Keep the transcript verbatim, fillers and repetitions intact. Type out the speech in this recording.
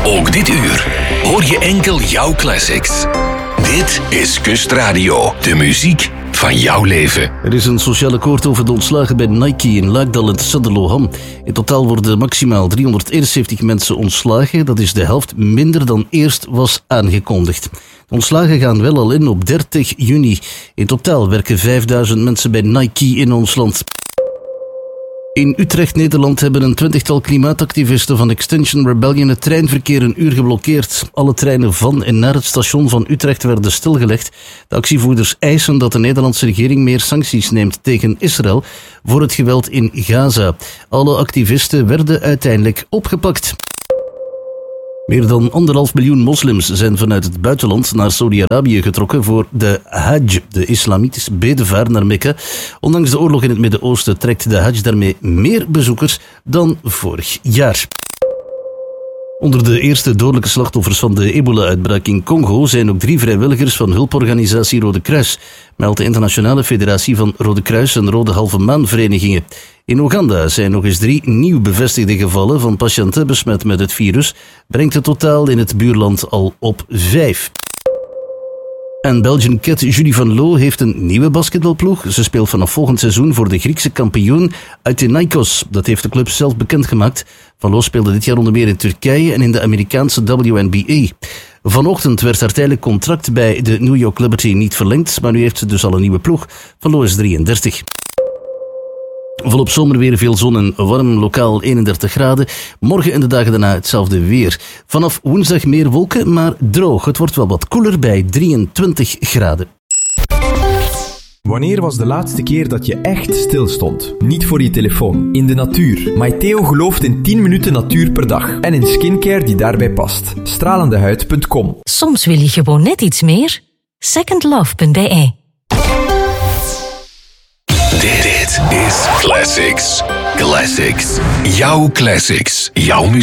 Ook dit uur hoor je enkel jouw classics. Dit is Kustradio, de muziek van jouw leven. Er is een sociaal akkoord over de ontslagen bij Nike in Laakdal en Saddeloham. In totaal worden maximaal driehonderdeenenzeventig mensen ontslagen. Dat is de helft minder dan eerst was aangekondigd. De ontslagen gaan wel al in op dertig juni. In totaal werken vijfduizend mensen bij Nike in ons land. In Utrecht, Nederland, hebben een twintigtal klimaatactivisten van Extinction Rebellion het treinverkeer een uur geblokkeerd. Alle treinen van en naar het station van Utrecht werden stilgelegd. De actievoerders eisen dat de Nederlandse regering meer sancties neemt tegen Israël voor het geweld in Gaza. Alle activisten werden uiteindelijk opgepakt. Meer dan anderhalf miljoen moslims zijn vanuit het buitenland naar Saudi-Arabië getrokken voor de Hajj, de islamitische bedevaart naar Mekka. Ondanks de oorlog in het Midden-Oosten trekt de Hajj daarmee meer bezoekers dan vorig jaar. Onder de eerste dodelijke slachtoffers van de ebola-uitbraak in Congo zijn ook drie vrijwilligers van hulporganisatie Rode Kruis, meldt de Internationale Federatie van Rode Kruis en Rode Halve Maan Verenigingen. In Oeganda zijn nog eens drie nieuw bevestigde gevallen van patiënten besmet met het virus, brengt het totaal in het buurland al op vijf. En Belgian Cat Julie van Loo heeft een nieuwe basketbalploeg. Ze speelt vanaf volgend seizoen voor de Griekse kampioen Athinaikos. Dat heeft de club zelf bekendgemaakt. Van Loo speelde dit jaar onder meer in Turkije en in de Amerikaanse W N B A. Vanochtend werd haar tijdelijk contract bij de New York Liberty niet verlengd, maar nu heeft ze dus al een nieuwe ploeg. Van Loo is drieëndertig. Volop zomerweer, veel zon en warm, lokaal eenendertig graden. Morgen en de dagen daarna hetzelfde weer. Vanaf woensdag meer wolken, maar droog. Het wordt wel wat koeler bij drieëntwintig graden. Wanneer was de laatste keer dat je echt stilstond? Niet voor je telefoon, in de natuur. Maiteo gelooft in tien minuten natuur per dag. En in skincare die daarbij past. stralendehuid punt com. Soms wil je gewoon net iets meer. second love punt b e. Dit is Classics. Classics. Jouw classics. Jouw muziek.